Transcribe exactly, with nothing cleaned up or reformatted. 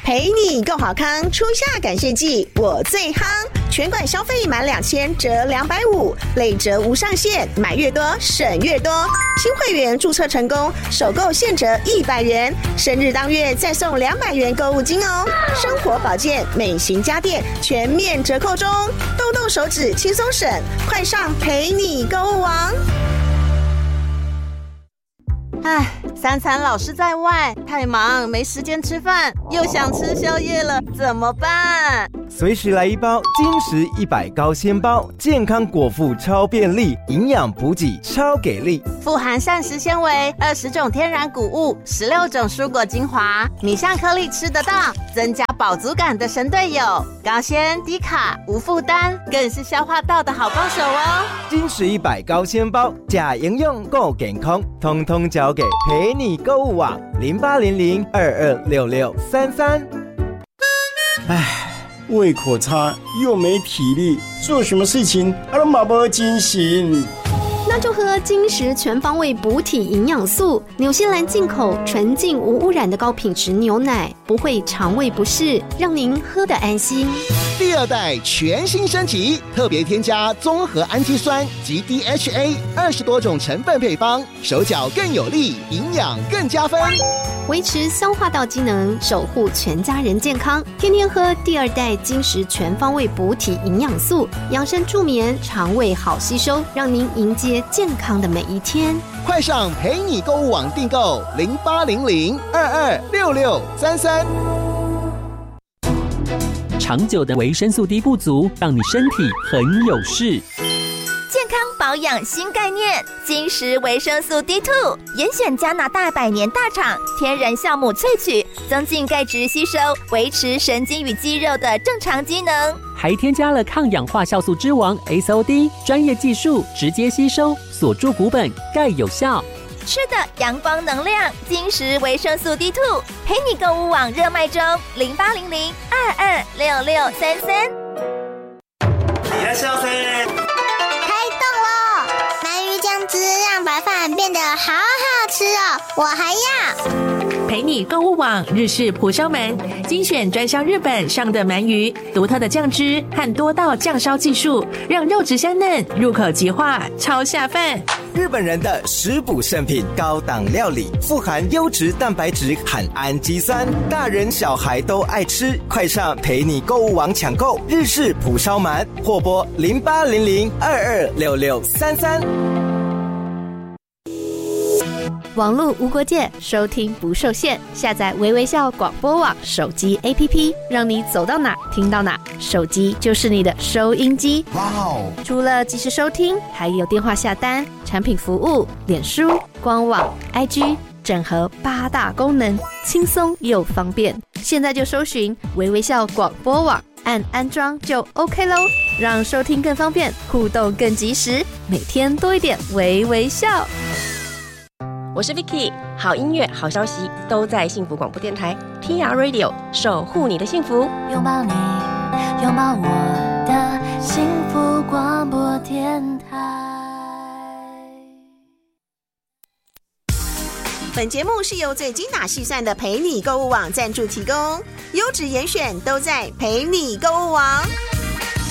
陪你够好康初夏感谢季，我最夯！全馆消费满两千折两百五，累折无上限，买越多省越多。新会员注册成功，首购现折一百元，生日当月再送两百元购物金哦。生活保健、美型家电全面折扣中，动动手指轻松省，快上陪你购物王！ 唉，三餐老是在外，太忙没时间吃饭，又想吃宵夜了，怎么办？ 随时来一包金石一百高纤包，健康果腹超便利，营养补给超给力， 富含膳食纤维、二十种天然谷物、十六种蔬果精华，米香颗粒吃得到，增加饱足感的神队友，高纤低卡无负担，更是消化道的好帮手哦。 金石一百高纤包，假营养够健康，通通交给陪你购物网零八零零二二六六三三。 唉。胃口差又没体力，做什么事情啊都马不精神。 那就喝金石全方位补体营养素，纽西兰进口纯净无污染的高品质牛奶，不会肠胃不适，让您喝得安心。 第二代全新升级，特别添加综合氨基酸及 D H A 二十多种成分配方，手脚更有力，营养更加分， 维持消化道机能，守护全家人健康。天天喝第二代金石全方位补体营养素，养生助眠，肠胃好吸收，让您迎接健康的每一天。 快上陪你购物网订购零八零零二二六六三三。 长久的维生素 D 不足，让你身体很有事。 健康保养新概念，金石维生素 D 二 严选加拿大百年大厂天然酵母萃取，增进钙质吸收，维持神经与肌肉的正常机能， 还添加了抗氧化酵素之王 S O D， 专业技术直接吸收，锁住骨本，钙有效。 吃的阳光能量，金石维生素 D 二 陪你购物网热卖中零八零零二二六六三三。 いらっしゃいませ。 开动了，鳗鱼酱汁让白饭变得好好吃哦，我还要。 陪你购物网日式蒲烧鳗，精选专销日本上的鳗鱼，独特的酱汁和多道酱烧技术，让肉质香嫩，入口即化，超下饭。 日本人的食补圣品，高档料理，富含优质蛋白质和氨基酸，大人小孩都爱吃。快上陪你购物网抢购日式蒲烧鳗，或拨零八零零二二六六三三。 网络无国界，收听不受限。下载微微笑广播网手机 A P P， 让你走到哪听到哪，手机就是你的收音机。哇哦！除了即时收听，还有电话下单、产品服务、脸书、官网、I G， 整合八大功能，轻松又方便。现在就搜寻微微笑广播网，按安装就 OK 咯，让收听更方便，互动更及时，每天多一点微微笑。 我是 Vicky， 好音乐、好消息都在幸福广播电台 T R Radio， 守护你的幸福， 拥抱你，拥抱我的幸福广播电台。 本节目是由最精打细算的陪你购物网赞助提供，优质严选都在陪你购物网。